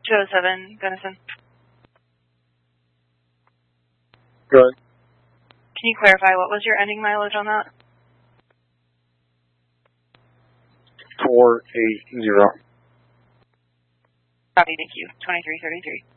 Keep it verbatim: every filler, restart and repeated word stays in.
two oh seven, Denison. Go ahead. Can you clarify what was your ending mileage on that? four eight zero. Copy, thank you. twenty-three thirty-three.